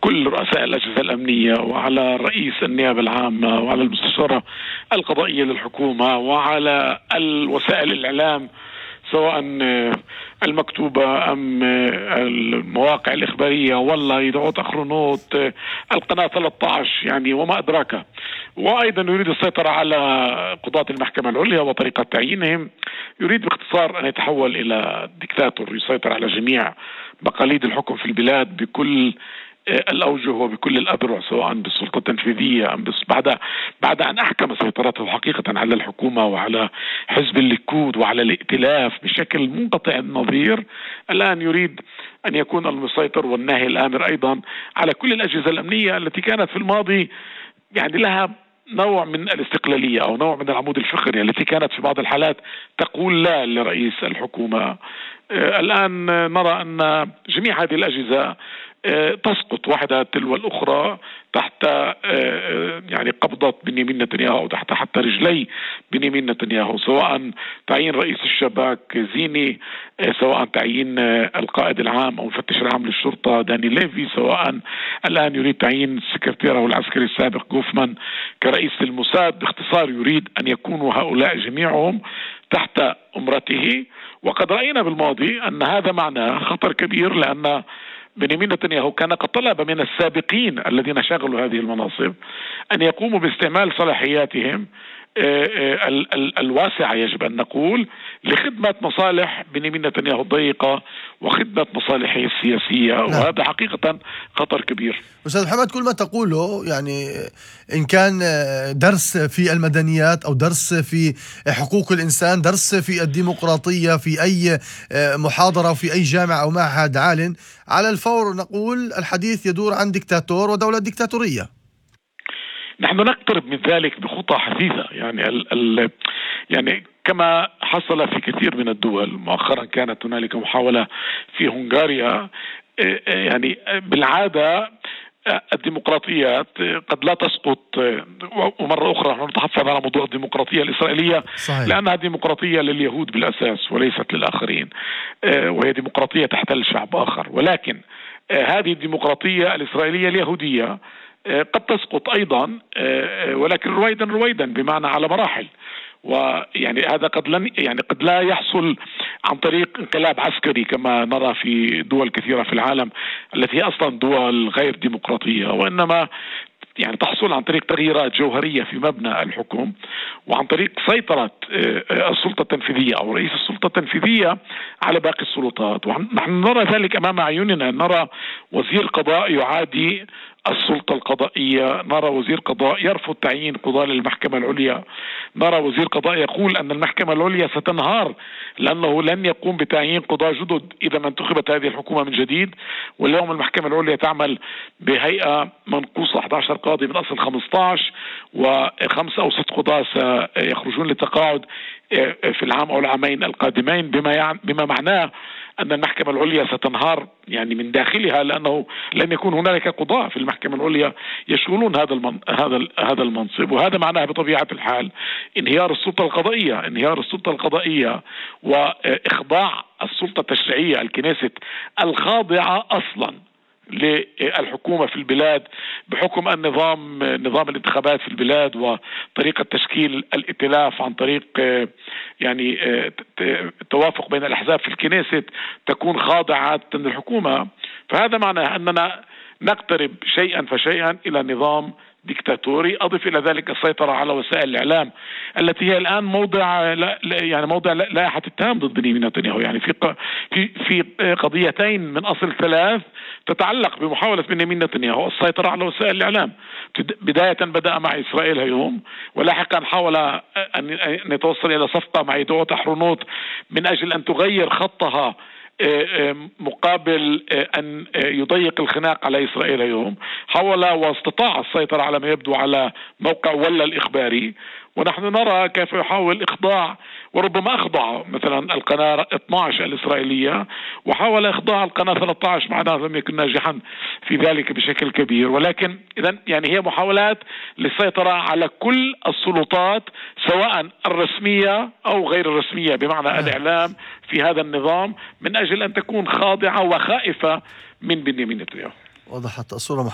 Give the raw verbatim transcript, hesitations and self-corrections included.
كل رؤساء الأجهزة الأمنية وعلى رئيس النيابة العامة وعلى المستشارة القضائية للحكومة وعلى الوسائل الإعلام سواء المكتوبة أم المواقع الإخبارية والله يدعوت أخرونوت القناة ثلاثة عشر يعني وما أدراك. وأيضا يريد السيطرة على قضاة المحكمة العليا وطريقة تعيينهم. يريد باختصار أن يتحول إلى ديكتاتور يسيطر على جميع مقاليد الحكم في البلاد بكل الأوجه وبكل الأذرع سواء بالسلطة التنفيذية أم بعد بعد أن أحكم سيطرته حقيقة على الحكومة وعلى حزب الليكود وعلى الائتلاف بشكل منقطع النظير. الآن يريد أن يكون المسيطر والناهي الآمر أيضا على كل الأجهزة الأمنية التي كانت في الماضي يعني لها نوع من الاستقلالية أو نوع من العمود الفقري التي كانت في بعض الحالات تقول لا لرئيس الحكومة. الآن نرى أن جميع هذه الأجهزة تسقط واحدة تلو الأخرى تحت يعني قبضة بنيامين نتنياهو أو تحت حتى رجلي بنيامين نتنياهو، سواء تعيين رئيس الشباك زيني، سواء تعيين القائد العام أو المفتش العام للشرطة داني ليفي، سواء الآن يريد تعيين سكرتيره العسكري السابق غوفمان كرئيس الموساد. باختصار يريد أن يكونوا هؤلاء جميعهم تحت أمرته. وقد رأينا بالماضي أن هذا معناه خطر كبير، لأن بنيامين نتنياهو كان قد طلب من السابقين الذين شغلوا هذه المناصب أن يقوموا باستعمال صلاحياتهم الواسعة يجب أن نقول لخدمة مصالح بنيامين نتنياهو الضيقة وخدمة مصالحه السياسية. نعم. وهذا حقيقة خطر كبير. أستاذ محمد، كل ما تقوله يعني إن كان درس في المدنيات أو درس في حقوق الإنسان، درس في الديمقراطية، في أي محاضرة في أي جامعة أو معهد عال، على الفور نقول الحديث يدور عن ديكتاتور ودولة ديكتاتورية. نحن نقترب من ذلك بخطى حثيثة، يعني ال ال يعني كما حصل في كثير من الدول. مؤخرا كانت هنالك محاولة في هنغاريا. يعني بالعادة الديمقراطيات قد لا تسقط، ومرة أخرى نحن نتحفظ على موضوع الديمقراطية الإسرائيلية. صحيح. لأنها ديمقراطية لليهود بالأساس وليست للآخرين، وهي ديمقراطية تحتل شعب آخر. ولكن هذه الديمقراطية الإسرائيلية اليهودية قد تسقط أيضا، ولكن رويدا رويدا بمعنى على مراحل. ويعني هذا قد لن يعني قد لا يحصل عن طريق انقلاب عسكري كما نرى في دول كثيرة في العالم التي هي أصلا دول غير ديمقراطية، وإنما يعني تحصل عن طريق تغييرات جوهرية في مبنى الحكم وعن طريق سيطرة السلطة التنفيذية أو رئيس السلطة التنفيذية على باقي السلطات. ونحن نرى ذلك أمام أعيننا. نرى وزير قضاء يعادي السلطة القضائية، نرى وزير قضاء يرفض تعيين قضاة للمحكمة العليا، نرى وزير قضاء يقول أن المحكمة العليا ستنهار لأنه لن يقوم بتعيين قضاة جدد إذا ما انتخبت هذه الحكومة من جديد. واليوم المحكمة العليا تعمل بهيئة منقوصة أحد عشر قاضي من أصل خمسة عشر، وخمسة أو ست قضاة سيخرجون للتقاعد في العام أو العامين القادمين، بما يعني بما معناه أن المحكمة العليا ستنهار يعني من داخلها، لأنه لن يكون هنالك قضاة في المحكمة العليا يشغلون هذا المن... هذا هذا المنصب. وهذا معناه بطبيعة الحال انهيار السلطة القضائية، انهيار السلطة القضائية وإخضاع السلطة التشريعية الكنيست الخاضعة أصلا للحكومة في البلاد بحكم النظام نظام الانتخابات في البلاد وطريقة تشكيل الائتلاف عن طريق يعني التوافق بين الأحزاب في الكنيست تكون خاضعة للحكومة. فهذا معناه أننا نقترب شيئا فشيئا إلى نظام ديكتاتوري. أضف إلى ذلك السيطرة على وسائل الإعلام التي هي الآن موضع يعني موضع لائحة اتهام ضد بنيامين نتنياهو، يعني في في في قضيتين من أصل ثلاث تتعلق بمحاولة بنيامين نتنياهو السيطرة على وسائل الإعلام. بداية بدأ مع إسرائيل هيوم، ولاحقا حاول أن يتوصل إلى صفقة مع يدعوت أحرونوت من أجل أن تغير خطها مقابل أن يضيق الخناق على إسرائيل اليوم. حاول واستطاع السيطرة على ما يبدو على موقع ولا الإخباري، ونحن نرى كيف يحاول إخضاع وربما أخضع مثلا القناة اثني عشر الإسرائيلية، وحاول إخضاع القناة ثلاثة عشر معناه لم يكن ناجحا في ذلك بشكل كبير. ولكن إذن يعني هي محاولات للسيطرة على كل السلطات سواء الرسمية أو غير الرسمية بمعنى الإعلام في هذا النظام من أجل أن تكون خاضعة وخائفة من بنيامين نتنياهو. وضحت الصورة.